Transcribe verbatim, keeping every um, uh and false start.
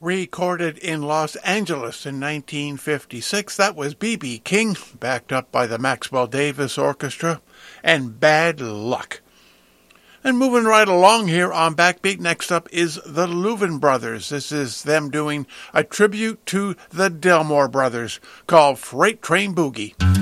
Recorded in Los Angeles in nineteen fifty-six, that was B B King, backed up by the Maxwell Davis Orchestra, and Bad Luck. And moving right along here on Backbeat, next up is the Louvin Brothers. This is them doing a tribute to the Delmore Brothers called Freight Train Boogie.